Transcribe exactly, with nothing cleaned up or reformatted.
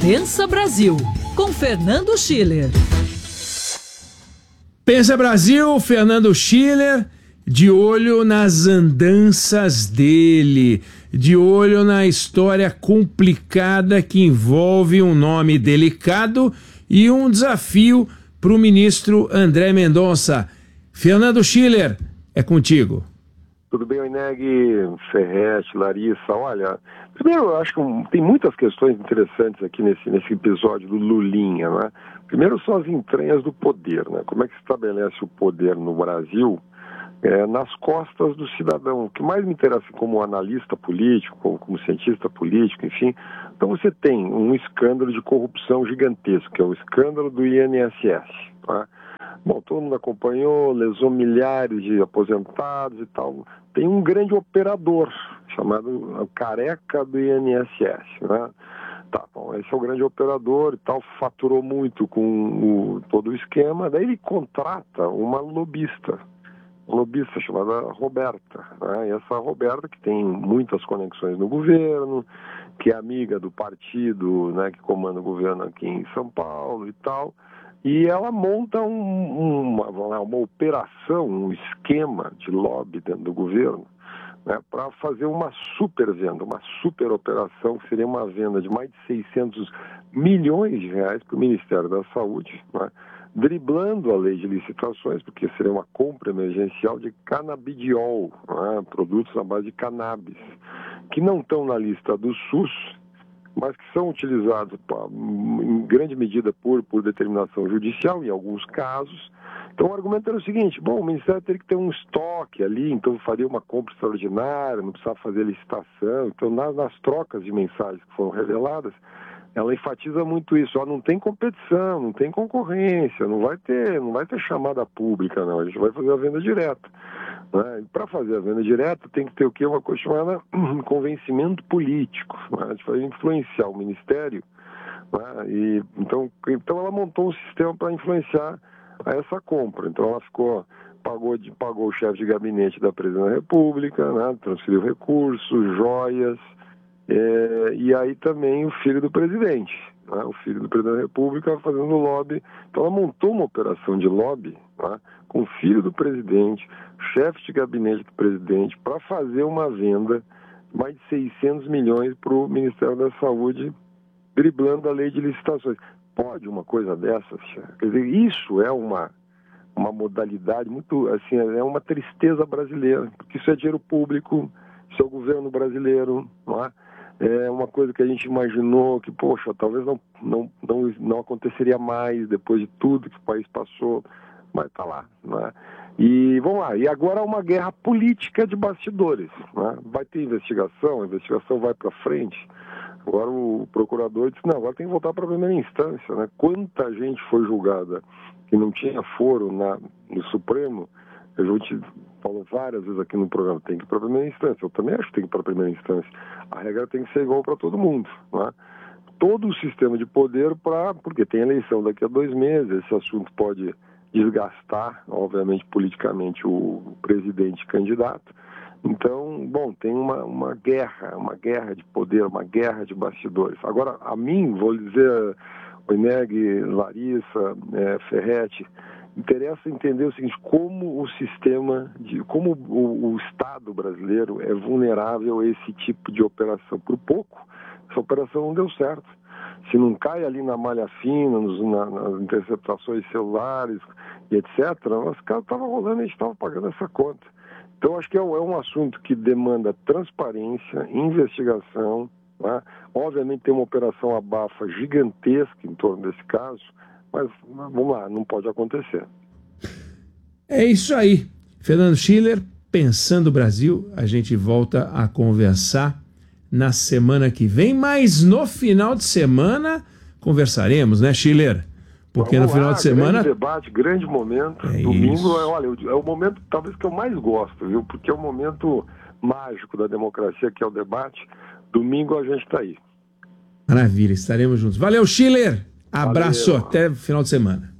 Pensa Brasil, com Fernando Schiller. Pensa Brasil, Fernando Schiller, de olho nas andanças dele, de olho na história complicada que envolve um nome delicado e um desafio para o ministro André Mendonça. Fernando Schiller, é contigo. Tudo bem, Oineg, Ferretti, Larissa? Olha, primeiro eu acho que um, tem muitas questões interessantes aqui nesse, nesse episódio do Lulinha, né? Primeiro são as entranhas do poder, né? Como é que se estabelece o poder no Brasil é, nas costas do cidadão? O que mais me interessa como analista político, como, como cientista político, enfim. Então você tem um escândalo de corrupção gigantesco, que é o escândalo do I N S S, tá? Bom, todo mundo acompanhou, lesou milhares de aposentados e tal. Tem um grande operador, chamado Careca do I N S S, né? Tá, bom, esse é o grande operador e tal, faturou muito com o, todo o esquema. Daí ele contrata uma lobista, uma lobista chamada Roberta, né? E essa Roberta, que tem muitas conexões no governo, que é amiga do partido, né, que comanda o governo aqui em São Paulo e tal. E ela monta um, uma, uma operação, um esquema de lobby dentro do governo, né, para fazer uma super venda, uma super operação, que seria uma venda de mais de seiscentos milhões de reais para o Ministério da Saúde, né, driblando a lei de licitações, porque seria uma compra emergencial de canabidiol, né, produtos à base de cannabis, que não estão na lista do SUS, mas que são utilizados em grande medida por, por determinação judicial, em alguns casos. Então o argumento era o seguinte: bom, o Ministério teria que ter um estoque ali, então faria uma compra extraordinária, não precisava fazer licitação. Então nas, nas trocas de mensagens que foram reveladas, ela enfatiza muito isso: ó, não tem competição, não tem concorrência, não vai ter, não vai ter chamada pública, não, a gente vai fazer a venda direta. Né? Para fazer a venda direta tem que ter o quê? Uma coisa chamada convencimento político, né? A gente vai influenciar o Ministério, né? E, então, então ela montou um sistema para influenciar essa compra. Então ela ficou, pagou, de, pagou o chefe de gabinete da Presidência da República, né? Transferiu recursos, joias, é, e aí também o filho do presidente, né? O filho do presidente da República fazendo lobby. Então ela montou uma operação de lobby, né, com o filho do presidente, chefe de gabinete do presidente, para fazer uma venda de mais de seiscentos milhões para o Ministério da Saúde, driblando a lei de licitações. Pode uma coisa dessas? Quer dizer, isso é uma, uma modalidade muito, assim, é uma tristeza brasileira, porque isso é dinheiro público, isso é o governo brasileiro, não é? É uma coisa que a gente imaginou que, poxa, talvez não, não, não, não aconteceria mais depois de tudo que o país passou, mas tá lá, né? E vamos lá, e agora há uma guerra política de bastidores, né? Vai ter investigação, a investigação vai para frente. Agora o procurador disse: não, agora tem que voltar para a primeira instância, né? Quanta gente foi julgada que não tinha foro na, no Supremo. A gente falou várias vezes aqui no programa: tem que ir para a primeira instância. Eu também acho que tem que ir para a primeira instância. A regra tem que ser igual para todo mundo, né? Todo o sistema de poder, pra, porque tem eleição daqui a dois meses, esse assunto pode desgastar, obviamente, politicamente o presidente candidato. Então, bom, tem uma, uma guerra, uma guerra de poder, uma guerra de bastidores. Agora, a mim, vou dizer, Oineg, Larissa, é, Ferretti, interessa entender o seguinte: como o sistema, de, como o, o Estado brasileiro é vulnerável a esse tipo de operação. Por pouco, essa operação não deu certo. Se não cai ali na malha fina, nos, na, nas interceptações celulares e etcétera, os caras estavam rolando e a gente estava pagando essa conta. Então, acho que é um, é um assunto que demanda transparência, investigação, né? Obviamente tem uma operação abafa gigantesca em torno desse caso, mas vamos lá, não pode acontecer. É isso aí. Fernando Schiller, Pensando Brasil, a gente volta a conversar na semana que vem, mas no final de semana conversaremos, né, Schiller? Porque Vamos no final lá, de semana... grande debate, grande momento. É Domingo, isso. é, olha, é o momento talvez que eu mais gosto, viu? Porque é o momento mágico da democracia, que é o debate. Domingo a gente está aí. Maravilha, estaremos juntos. Valeu, Schiller! Abraço, Valeu. Até final de semana.